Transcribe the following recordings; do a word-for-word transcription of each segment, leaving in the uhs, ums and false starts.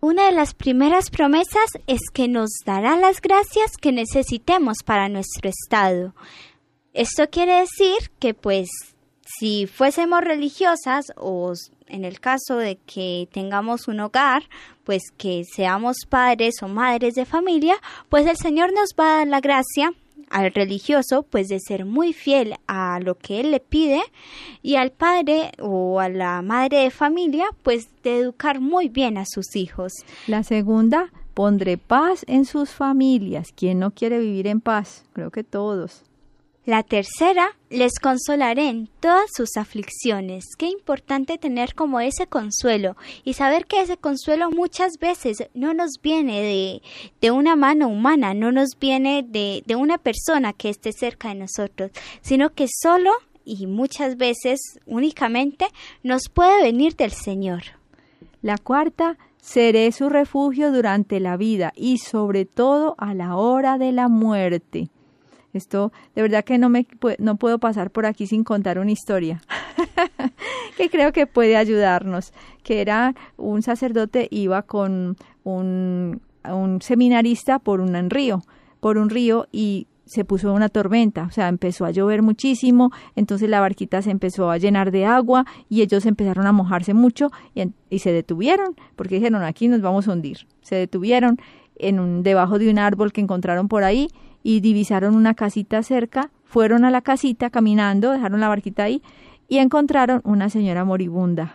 Una de las primeras promesas es que nos dará las gracias que necesitemos para nuestro estado. Esto quiere decir que pues si fuésemos religiosas o en el caso de que tengamos un hogar, pues que seamos padres o madres de familia, pues el Señor nos va a dar la gracia al religioso pues de ser muy fiel a lo que él le pide y al padre o a la madre de familia pues de educar muy bien a sus hijos. La segunda, pondré paz en sus familias. ¿Quién no quiere vivir en paz? Creo que todos. La tercera, les consolaré en todas sus aflicciones. Qué importante tener como ese consuelo y saber que ese consuelo muchas veces no nos viene de, de una mano humana, no nos viene de, de una persona que esté cerca de nosotros, sino que solo y muchas veces únicamente nos puede venir del Señor. La cuarta, seré su refugio durante la vida y sobre todo a la hora de la muerte. Esto, de verdad que no me no puedo pasar por aquí sin contar una historia que creo que puede ayudarnos, que era un sacerdote iba con un, un seminarista por un río, por un río y se puso una tormenta, o sea, empezó a llover muchísimo, entonces la barquita se empezó a llenar de agua y ellos empezaron a mojarse mucho y, y se detuvieron, porque dijeron, aquí nos vamos a hundir. Se detuvieron en un, debajo de un árbol que encontraron por ahí y divisaron una casita cerca, fueron a la casita caminando, dejaron la barquita ahí y encontraron una señora moribunda.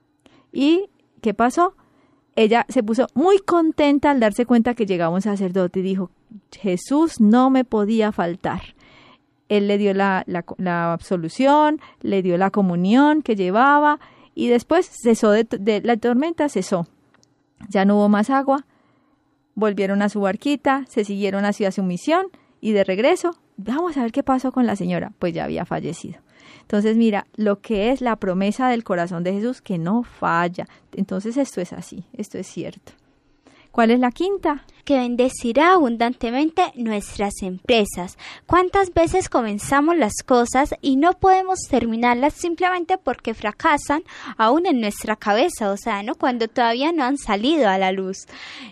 ¿Y qué pasó? Ella se puso muy contenta al darse cuenta que llegaba un sacerdote y dijo, Jesús no me podía faltar. Él le dio la, la, la absolución, le dio la comunión que llevaba y después cesó de, de la tormenta, cesó. Ya no hubo más agua, volvieron a su barquita, se siguieron hacia su misión y de regreso, vamos a ver qué pasó con la señora, pues ya había fallecido. Entonces mira, lo que es la promesa del corazón de Jesús que no falla. Entonces esto es así, esto es cierto. ¿Cuál es la quinta? Que bendecirá abundantemente nuestras empresas. ¿Cuántas veces comenzamos las cosas y no podemos terminarlas simplemente porque fracasan aún en nuestra cabeza? O sea, ¿no? Cuando todavía no han salido a la luz.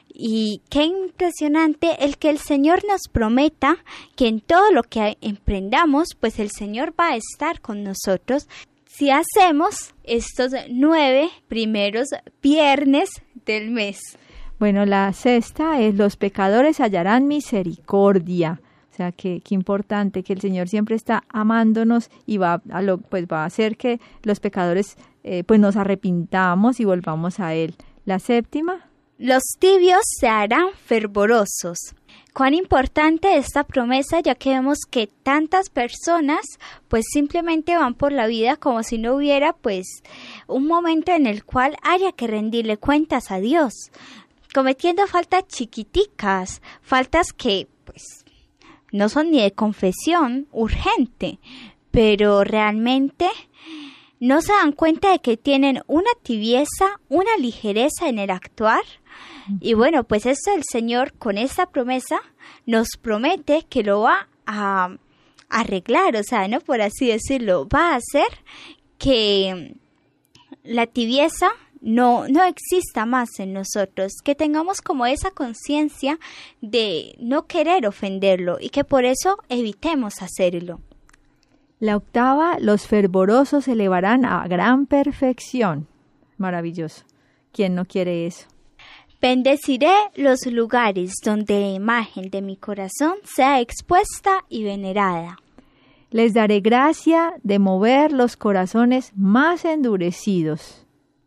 Y qué impresionante el que el Señor nos prometa que en todo lo que emprendamos, pues el Señor va a estar con nosotros si hacemos estos nueve primeros viernes del mes. Bueno, la sexta es los pecadores hallarán misericordia. O sea, que qué importante que el Señor siempre está amándonos y va a lo, pues va a hacer que los pecadores eh, pues nos arrepintamos y volvamos a Él. La séptima. Los tibios se harán fervorosos. Cuán importante esta promesa, ya que vemos que tantas personas pues simplemente van por la vida como si no hubiera pues un momento en el cual haya que rendirle cuentas a Dios, cometiendo faltas chiquiticas, faltas que pues no son ni de confesión urgente, pero realmente no se dan cuenta de que tienen una tibieza, una ligereza en el actuar. Y bueno, pues esto el Señor con esta promesa nos promete que lo va a arreglar, o sea, no por así decirlo, va a hacer que la tibieza no, no exista más en nosotros, que tengamos como esa conciencia de no querer ofenderlo y que por eso evitemos hacerlo. La octava, los fervorosos se elevarán a gran perfección. Maravilloso. ¿Quién no quiere eso? Bendeciré los lugares donde la imagen de mi corazón sea expuesta y venerada. Les daré gracia de mover los corazones más endurecidos.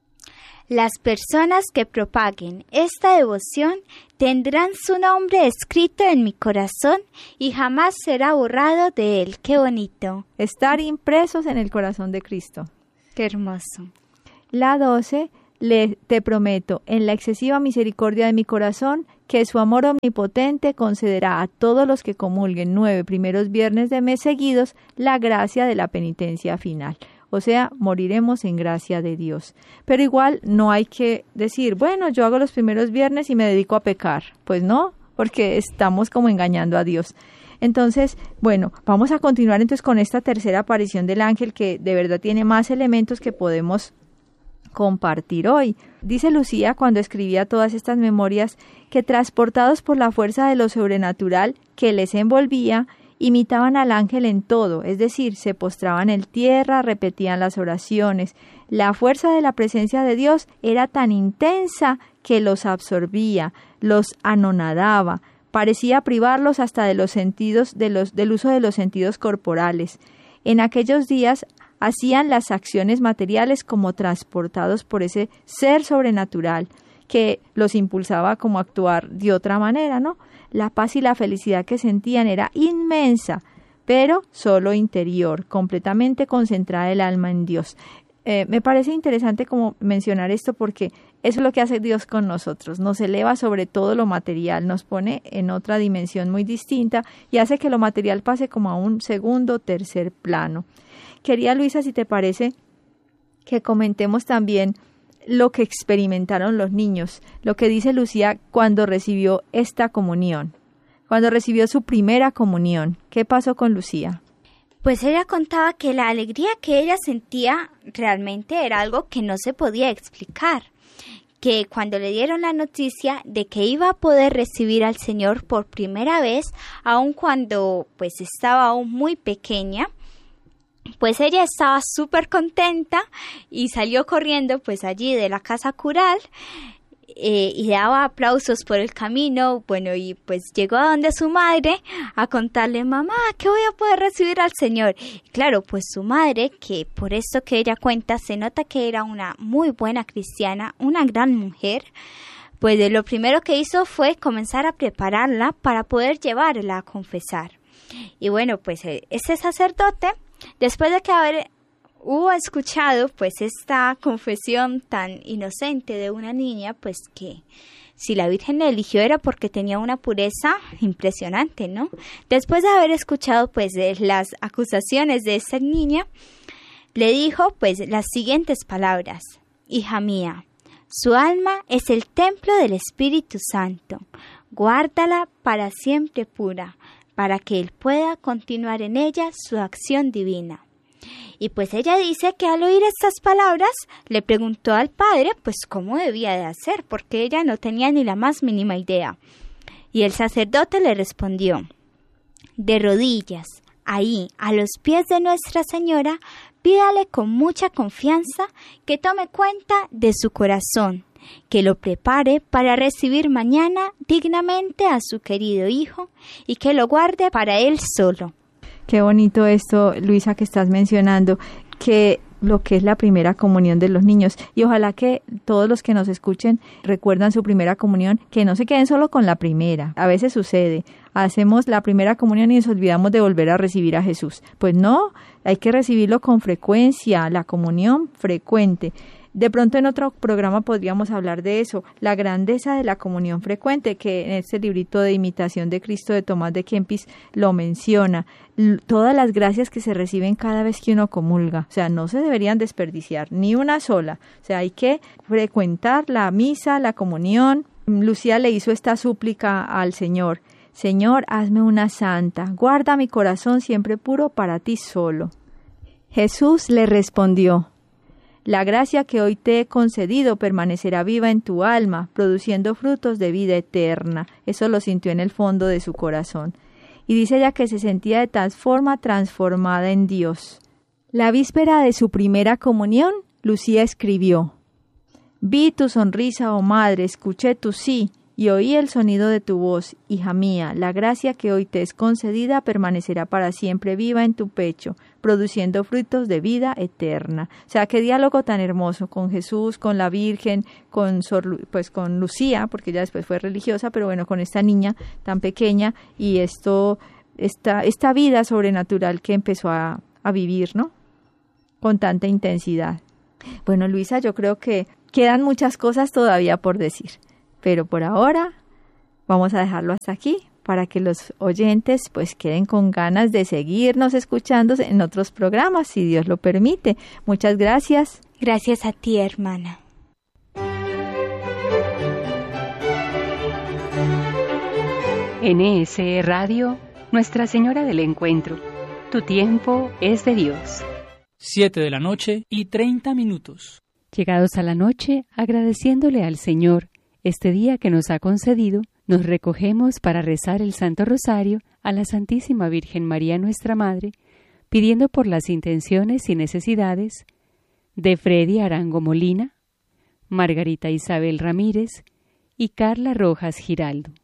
Las personas que propaguen esta devoción tendrán su nombre escrito en mi corazón y jamás será borrado de él. ¡Qué bonito! Estar impresos en el corazón de Cristo. ¡Qué hermoso! La doce, le, te prometo, en la excesiva misericordia de mi corazón, que su amor omnipotente concederá a todos los que comulguen nueve primeros viernes de mes seguidos la gracia de la penitencia final. O sea, moriremos en gracia de Dios. Pero igual no hay que decir, bueno, yo hago los primeros viernes y me dedico a pecar. Pues no, porque estamos como engañando a Dios. Entonces, bueno, vamos a continuar entonces con esta tercera aparición del ángel que de verdad tiene más elementos que podemos compartir hoy. Dice Lucía cuando escribía todas estas memorias que transportados por la fuerza de lo sobrenatural que les envolvía, imitaban al ángel en todo, es decir, se postraban en tierra, repetían las oraciones. La fuerza de la presencia de Dios era tan intensa que los absorbía, los anonadaba, parecía privarlos hasta de los sentidos, de los, del uso de los sentidos corporales. En aquellos días hacían las acciones materiales como transportados por ese ser sobrenatural que los impulsaba como a actuar de otra manera, ¿no? La paz y la felicidad que sentían era inmensa, pero solo interior, completamente concentrada el alma en Dios. Eh, me parece interesante como mencionar esto porque eso es lo que hace Dios con nosotros, nos eleva sobre todo lo material, nos pone en otra dimensión muy distinta y hace que lo material pase como a un segundo o tercer plano. Quería, Luisa, si te parece, que comentemos también lo que experimentaron los niños, lo que dice Lucía cuando recibió esta comunión, cuando recibió su primera comunión. ¿Qué pasó con Lucía? Pues ella contaba que la alegría que ella sentía realmente era algo que no se podía explicar, que cuando le dieron la noticia de que iba a poder recibir al Señor por primera vez, aun cuando pues estaba aún muy pequeña, pues ella estaba súper contenta y salió corriendo pues allí de la casa cural eh, y daba aplausos por el camino. Bueno, y pues llegó a donde su madre a contarle: mamá, que voy a poder recibir al Señor. Y claro, pues su madre, que por esto que ella cuenta se nota que era una muy buena cristiana, una gran mujer, pues de lo primero que hizo fue comenzar a prepararla para poder llevarla a confesar. Y bueno, pues ese sacerdote, después de que haber hubo escuchado pues esta confesión tan inocente de una niña, pues que si la Virgen la eligió era porque tenía una pureza impresionante, ¿no? Después de haber escuchado pues de las acusaciones de esa niña, le dijo pues las siguientes palabras: hija mía, su alma es el templo del Espíritu Santo, guárdala para siempre pura, para que él pueda continuar en ella su acción divina. Y pues ella dice que al oír estas palabras le preguntó al padre pues cómo debía de hacer, porque ella no tenía ni la más mínima idea. Y el sacerdote le respondió: de rodillas, ahí, a los pies de Nuestra Señora, pídale con mucha confianza que tome cuenta de su corazón, que lo prepare para recibir mañana dignamente a su querido hijo y que lo guarde para él solo. Qué bonito esto, Luisa, que estás mencionando, que lo que es la primera comunión de los niños. Y ojalá que todos los que nos escuchen recuerdan su primera comunión, que no se queden solo con la primera. A veces sucede, hacemos la primera comunión y nos olvidamos de volver a recibir a Jesús. Pues no, hay que recibirlo con frecuencia, la comunión frecuente. De pronto en otro programa podríamos hablar de eso, la grandeza de la comunión frecuente, que en este librito de Imitación de Cristo de Tomás de Kempis lo menciona. L- todas las gracias que se reciben cada vez que uno comulga, o sea, no se deberían desperdiciar, ni una sola. O sea, hay que frecuentar la misa, la comunión. Lucía le hizo esta súplica al Señor: Señor, hazme una santa, guarda mi corazón siempre puro para ti solo. Jesús le respondió: la gracia que hoy te he concedido permanecerá viva en tu alma, produciendo frutos de vida eterna. Eso lo sintió en el fondo de su corazón. Y dice ella que se sentía de tal forma transformada en Dios. La víspera de su primera comunión, Lucía escribió: vi tu sonrisa, oh madre, escuché tu sí, y oí el sonido de tu voz. Hija mía, la gracia que hoy te es concedida permanecerá para siempre viva en tu pecho, produciendo frutos de vida eterna. O sea, qué diálogo tan hermoso con Jesús, con la Virgen, con Sor, pues con Lucía, porque ella después fue religiosa, pero bueno, con esta niña tan pequeña y esto, esta, esta vida sobrenatural que empezó a, a vivir, ¿no? Con tanta intensidad. Bueno, Luisa, yo creo que quedan muchas cosas todavía por decir, pero por ahora vamos a dejarlo hasta aquí, para que los oyentes pues queden con ganas de seguirnos escuchando en otros programas, si Dios lo permite. Muchas gracias. Gracias a ti, hermana. N S E Radio, Nuestra Señora del Encuentro. Tu tiempo es de Dios. Siete de la noche y treinta minutos. Llegados a la noche, agradeciéndole al Señor este día que nos ha concedido, nos recogemos para rezar el Santo Rosario a la Santísima Virgen María nuestra Madre, pidiendo por las intenciones y necesidades de Freddy Arango Molina, Margarita Isabel Ramírez y Carla Rojas Giraldo.